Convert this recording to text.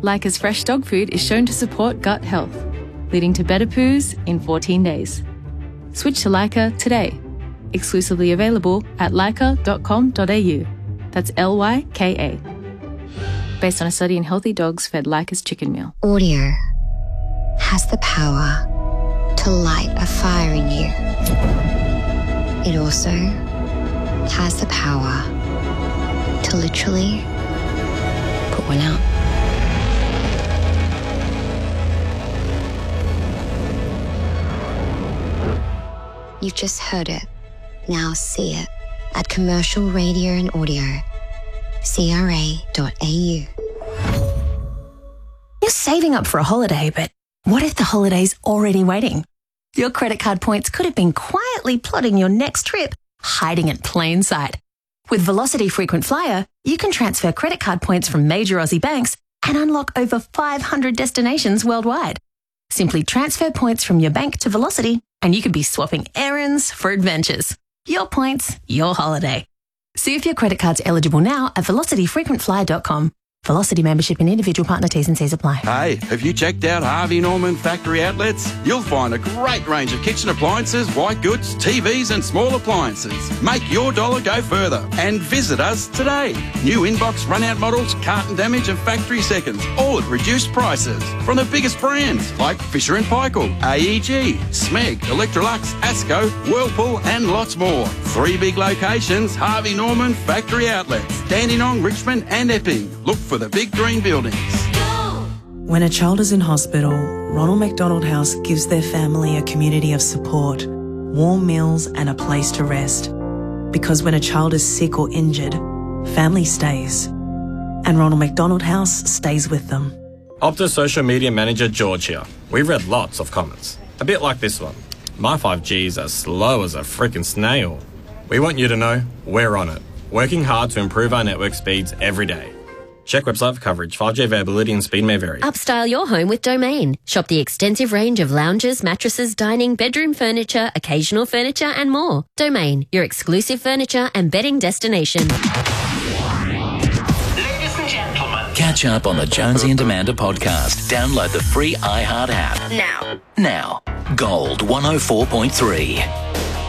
Leica's fresh dog food is shown to support gut health, leading to better poos in 14 days. Switch to Leica today. Exclusively available at leica.com.au. That's Lyka. Based on a study in healthy dogs fed Leica's chicken meal. Audio has the power to light a fire in you. It also has the power to literally put one out. You've just heard it. Now see it at Commercial Radio and Audio. CRA.au. You're saving up for a holiday, but what if the holiday's already waiting? Your credit card points could have been quietly plotting your next trip, hiding in plain sight. With Velocity Frequent Flyer, you can transfer credit card points from major Aussie banks and unlock over 500 destinations worldwide. Simply transfer points from your bank to Velocity and you could be swapping errands for adventures. Your points, your holiday. See if your credit card's eligible now at velocityfrequentflyer.com. Velocity membership and individual partner T's and C's apply. Hey, have you checked out Harvey Norman Factory Outlets? You'll find a great range of kitchen appliances, white goods, TVs and small appliances. Make your dollar go further and visit us today. New inbox run-out models, carton damage and factory seconds, all at reduced prices. From the biggest brands like Fisher & Paykel, AEG, Smeg, Electrolux, Asco, Whirlpool and lots more. 3 big locations, Harvey Norman Factory Outlets, Dandenong, Richmond and Epping. Look for the big green buildings. When a child is in hospital, Ronald McDonald House gives their family a community of support, warm meals and a place to rest. Because when a child is sick or injured, family stays. And Ronald McDonald House stays with them. Optus social media manager George here. We've read lots of comments, a bit like this one. My 5G's are slow as a freaking snail. We want you to know we're on it, working hard to improve our network speeds every day. Check website for coverage. 5G availability and speed may vary. Upstyle your home with Domain. Shop the extensive range of lounges, mattresses, dining, bedroom furniture, occasional furniture and more. Domain, your exclusive furniture and bedding destination. Ladies and gentlemen. Catch up on the Jonesy and Amanda podcast. Download the free iHeart app. Now. Gold 104.3.